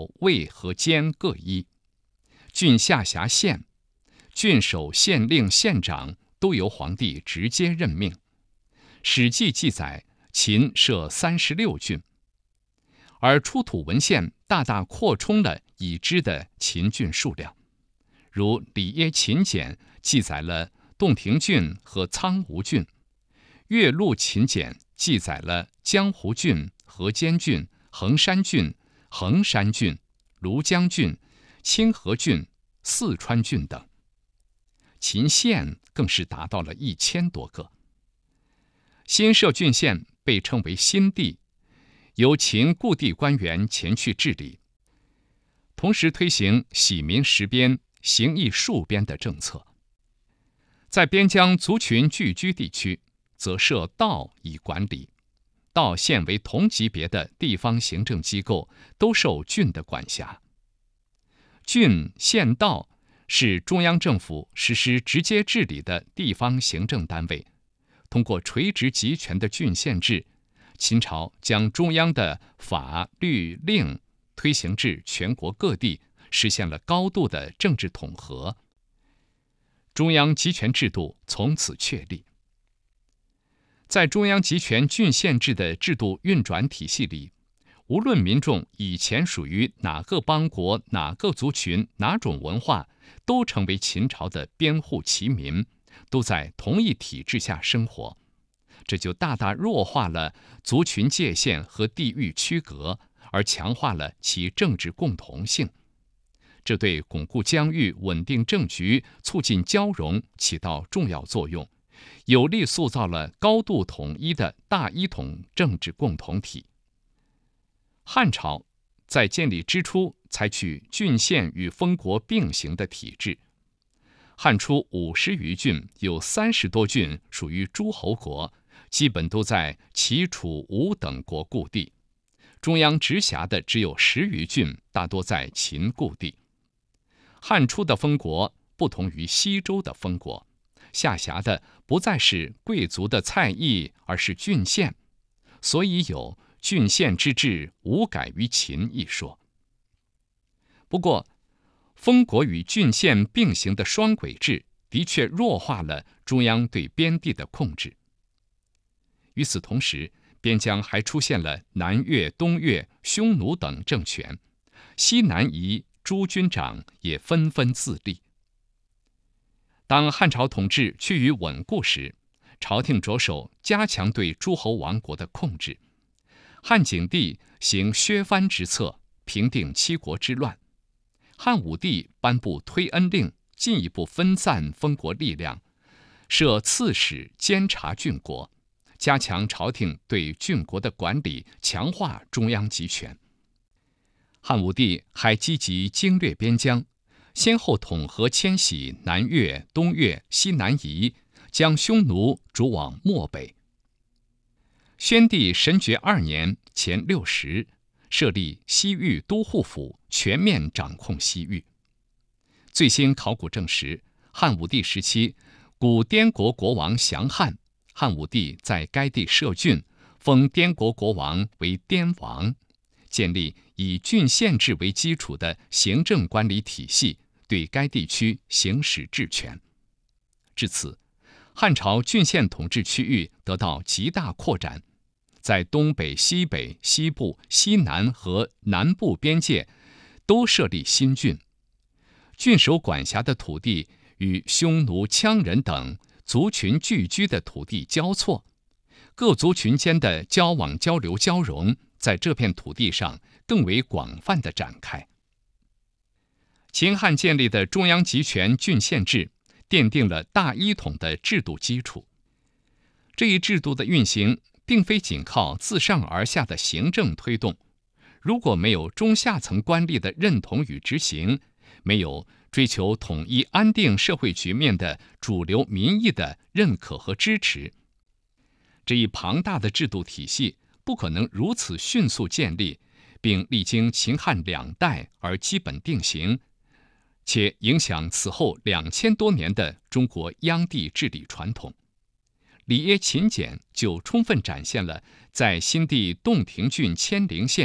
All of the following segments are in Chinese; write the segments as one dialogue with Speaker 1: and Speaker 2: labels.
Speaker 1: 有尉和监各一，郡下辖县，郡守、县令、县长都由皇帝直接任命。《史记》记载，秦设36郡，而出土文献大大扩充了已知的秦郡数量。如《里耶秦简》记载了洞庭郡和苍梧郡，《岳麓秦简》记载了江湖郡、河间郡、衡山郡、衡山郡、庐江郡、清河郡、四川郡等。秦县更是达到了1000多个。新设郡县被称为新地，由秦故地官员前去治理，同时推行徙民实边、刑役戍边的政策。在边疆族群聚居地区，则设道以管理，道县为同级别的地方行政机构，都受郡的管辖。郡、县、道是中央政府实施直接治理的地方行政单位。通过垂直集权的郡县制，秦朝将中央的法律令推行至全国各地，实现了高度的政治统合。中央集权制度从此确立。在中央集权郡县制的制度运转体系里，无论民众以前属于哪个邦国、哪个族群、哪种文化，都成为秦朝的边户齐民，都在同一体制下生活。这就大大弱化了族群界限和地域区隔，而强化了其政治共同性。这对巩固疆域、稳定政局、促进交融起到重要作用，有力塑造了高度统一的大一统政治共同体。汉朝在建立之初采取郡县与封国并行的体制。汉初50余郡，有30多郡属于诸侯国，基本都在齐、楚、吴等国故地。中央直辖的只有10余郡，大多在秦故地。汉初的封国不同于西周的封国，下辖的不再是贵族的菜邑，而是郡县，所以有郡县之治无改于秦一说。不过，封国与郡县并行的双轨制的确弱化了中央对边地的控制。与此同时，边疆还出现了南越、东越、匈奴等政权，西南夷诸军长也纷纷自立。当汉朝统治趋于稳固时，朝廷着手加强对诸侯王国的控制。汉景帝行削藩之策，平定七国之乱。汉武帝颁布推恩令，进一步分散封国力量，设刺史监察郡国，加强朝廷对郡国的管理，强化中央集权。汉武帝还积极经略边疆，先后统合迁徙南越、东越、西南夷，将匈奴逐往漠北。宣帝神爵2年前60，设立西域都护府，全面掌控西域。最新考古证实，汉武帝时期，古滇国国王降汉，汉武帝在该地设郡，封滇国国王为滇王，建立以郡县制为基础的行政管理体系，对该地区行使治权。至此，汉朝郡县统治区域得到极大扩展，在东北、西北、西部、西南和南部边界都设立新郡。郡守管辖的土地与匈奴、羌人等族群聚居的土地交错，各族群间的交往、交流、交融在这片土地上更为广泛地展开。秦汉建立的中央集权郡县制奠定了大一统的制度基础。这一制度的运行并非仅靠自上而下的行政推动，如果没有中下层官吏的认同与执行，没有追求统一安定社会局面的主流民意的认可和支持，这一庞大的制度体系不可能如此迅速建立，并历经秦汉2代而基本定型，且影响此后2000多年的中国央地治理传统。里耶秦简就充分展现了在新地洞庭郡阡陵县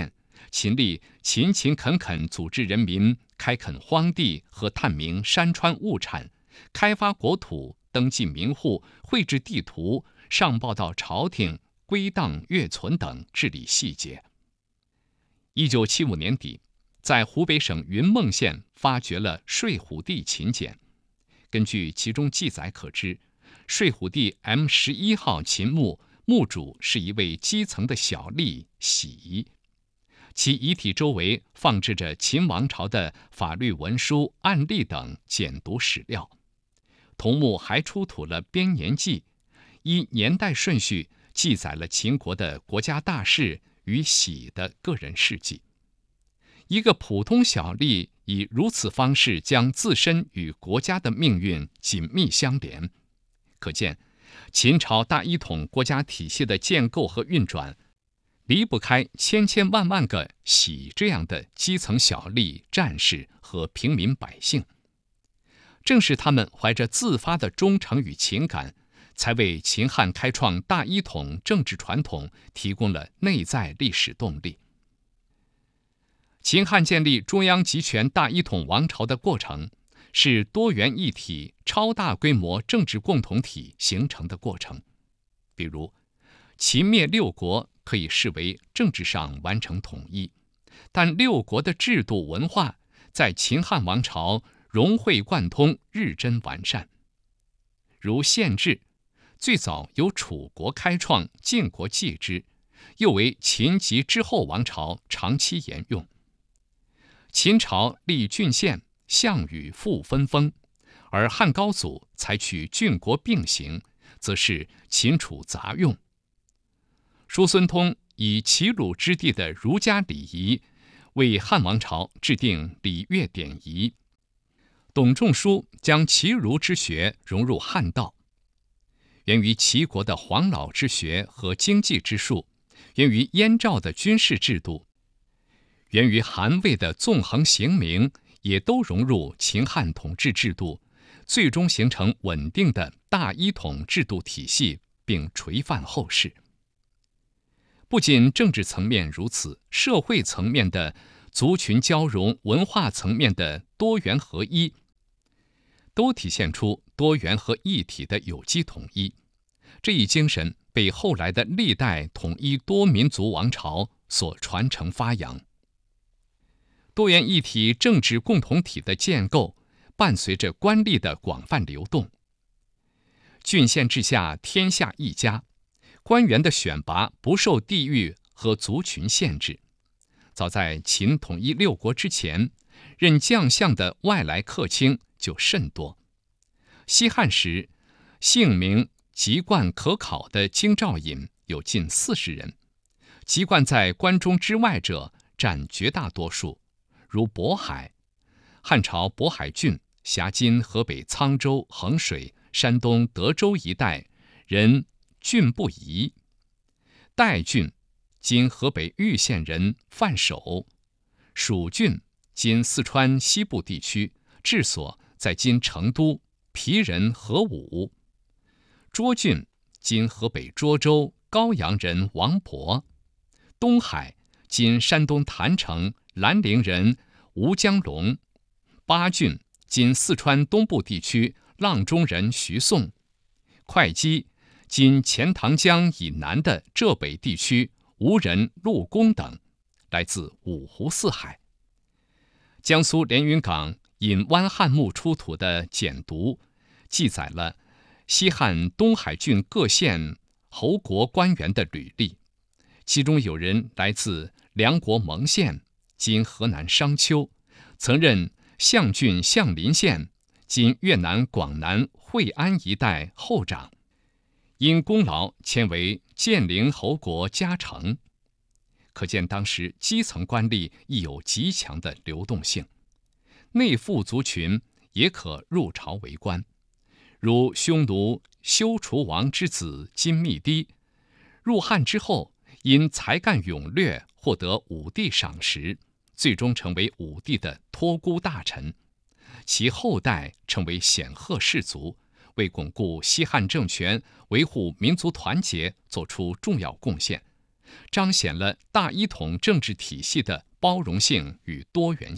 Speaker 1: 秦吏勤勤恳恳组织人民开垦荒地和探明山川物产，开发国土，登记民户，绘制地图，上报到朝廷，归档阅存等治理细节。1975年底，在湖北省云梦县发掘了睡虎地秦简。根据其中记载可知，睡虎地 M11号秦墓墓主是一位基层的小吏喜，其遗体周围放置着秦王朝的法律文书、案例等简牍史料。同墓还出土了编年记，依年代顺序记载了秦国的国家大事与喜的个人事迹。一个普通小吏以如此方式将自身与国家的命运紧密相连，可见秦朝大一统国家体系的建构和运转离不开千千万万个喜这样的基层小吏、战士和平民百姓。正是他们怀着自发的忠诚与情感，才为秦汉开创大一统政治传统提供了内在历史动力。秦汉建立中央集权大一统王朝的过程，是多元一体、超大规模政治共同体形成的过程。比如，秦灭六国可以视为政治上完成统一，但六国的制度文化在秦汉王朝融会贯通，日臻完善。如县制，最早由楚国开创，晋国继之，又为秦及之后王朝长期沿用。秦朝立郡县，项羽复分封，而汉高祖采取郡国并行，则是秦楚杂用。叔孙通以齐鲁之地的儒家礼仪为汉王朝制定礼乐典仪，董仲舒将齐儒之学融入汉道。源于齐国的黄老之学和经济之术，源于燕赵的军事制度，源于韩魏的纵横刑名，也都融入秦汉统治制度，最终形成稳定的大一统制度体系，并垂范后世。不仅政治层面如此，社会层面的族群交融，文化层面的多元合一，都体现出多元和一体的有机统一。这一精神被后来的历代统一多民族王朝所传承发扬。多元一体政治共同体的建构，伴随着官吏的广泛流动。郡县制下，天下一家，官员的选拔不受地域和族群限制。早在秦统一六国之前，任将相的外来客卿就甚多。西汉时，姓名籍贯可考的京兆尹有近40人，籍贯在关中之外者占绝大多数，如渤海，汉朝渤海郡辖今河北沧州、衡水、山东德州一带，人郡不疑。代郡，今河北玉县人范守；蜀郡，今四川西部地区，治所在今成都，皮人何武。涿郡，今河北涿州，高阳人王勃。东海，今山东郯城，兰陵人吴江龙。巴郡，今四川东部地区，阆中人徐颂。会稽，今钱塘江以南的浙北地区，吴人陆公等，来自五湖四海。江苏连云港引湾汉墓出土的简牍，记载了西汉东海郡各县侯国官员的履历，其中有人来自梁国蒙县，今河南商丘，曾任象郡象林县，今越南广南惠安一带后长，因功劳迁为建陵侯国嘉诚。可见当时基层官吏亦有极强的流动性，内附族群也可入朝为官，如匈奴休楚王之子金密堤，入汉之后因才干勇略获得武帝赏识，最终成为武帝的托孤大臣，其后代成为显赫士族，为巩固西汉政权、维护民族团结做出重要贡献，彰显了大一统政治体系的包容性与多元性。